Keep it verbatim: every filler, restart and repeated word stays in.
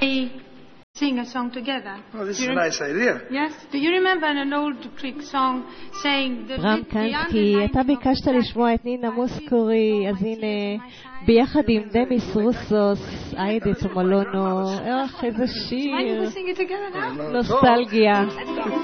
sing a song together. Oh, this is a nice idea. Yes. Do you remember an old Greek song saying the רם קנסקי, אתה ביקשת לשמוע את נינה מוסקורי, אז הנה, ביחד עם דמיס רוסוס, איידית ומלונו, איך איזה שיר, נוסטלגיה.